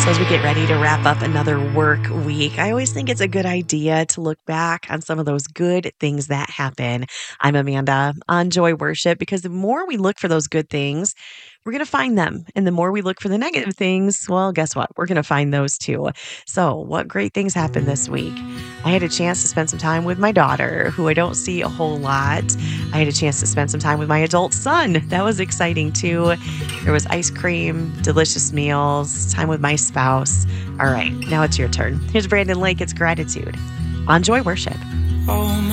So, as we get ready to wrap up another work week, I always think it's a good idea to look back on some of those good things that happen. I'm Amanda on Joy Worship because the more we look for those good things, we're going to find them. And the more we look for the negative things, well, guess what? We're going to find those too. So, what great things happened this week? I had a chance to spend some time with my daughter, who I don't see a whole lot. I had a chance to spend some time with my adult son. That was exciting too. There was ice cream, delicious meals, time with my spouse. All right, now it's your turn. Here's Brandon Lake. It's Gratitude on Joy Worship. Oh,